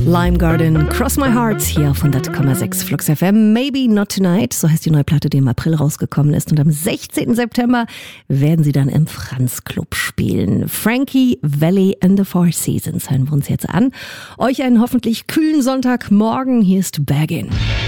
Lime Garden, Cross My Heart, hier auf 100,6 Flux FM. Maybe Not Tonight, so heißt die neue Platte, die im April rausgekommen ist. Und am 16. September werden sie dann im Franz Club spielen. Frankie Valli and the Four Seasons hören wir uns jetzt an. Euch einen hoffentlich kühlen Sonntagmorgen. Hier ist Baggin.